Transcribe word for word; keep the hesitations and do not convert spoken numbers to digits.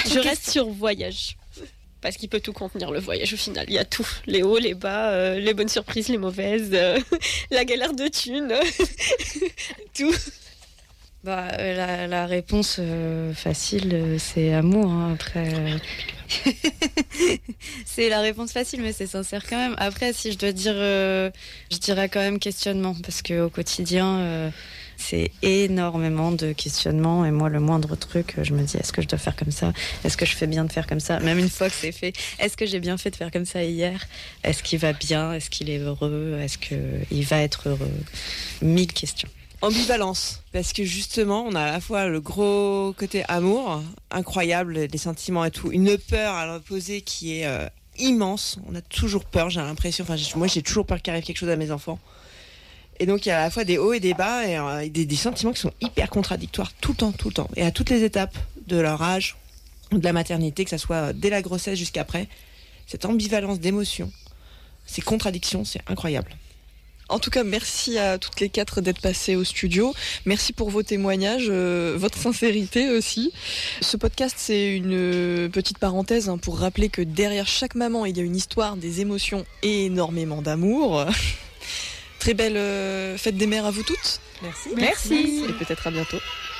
Je reste sur voyage. Parce qu'il peut tout contenir, le voyage, au final. Il y a tout. Les hauts, les bas, euh, les bonnes surprises, les mauvaises, euh, la galère de thunes, tout. Bah, euh, la, la réponse euh, facile, euh, c'est amour. Hein. Après, euh... c'est la réponse facile, mais c'est sincère quand même. Après, si je dois dire, euh, je dirais quand même questionnement, parce qu'au quotidien, euh, c'est énormément de questionnements. Et moi, le moindre truc, je me dis, est-ce que je dois faire comme ça ? Est-ce que je fais bien de faire comme ça ? Même une fois que c'est fait, est-ce que j'ai bien fait de faire comme ça hier ? Est-ce qu'il va bien ? Est-ce qu'il est heureux ? Est-ce qu'il va être heureux ? Mille questions. Ambivalence, parce que justement, on a à la fois le gros côté amour, incroyable, les sentiments et tout, une peur à l'opposé qui est euh, immense. On a toujours peur, j'ai l'impression. Enfin, moi, j'ai toujours peur qu'il arrive quelque chose à mes enfants. Et donc, il y a à la fois des hauts et des bas, et euh, des, des sentiments qui sont hyper contradictoires tout le temps, tout le temps, et à toutes les étapes de leur âge, de la maternité, que ça soit dès la grossesse jusqu'après. Cette ambivalence d'émotions, ces contradictions, c'est incroyable. En tout cas, merci à toutes les quatre d'être passées au studio. Merci pour vos témoignages, euh, votre sincérité aussi. Ce podcast, c'est une petite parenthèse hein, pour rappeler que derrière chaque maman, il y a une histoire, des émotions et énormément d'amour. Très belle euh, fête des mères à vous toutes. Merci. Merci. Et peut-être à bientôt.